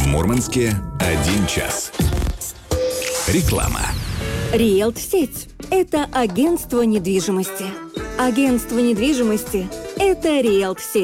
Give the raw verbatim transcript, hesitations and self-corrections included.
В Мурманске один час. Реклама. Риэлт-сеть – это агентство недвижимости. Агентство недвижимости – это Риэлт-сеть.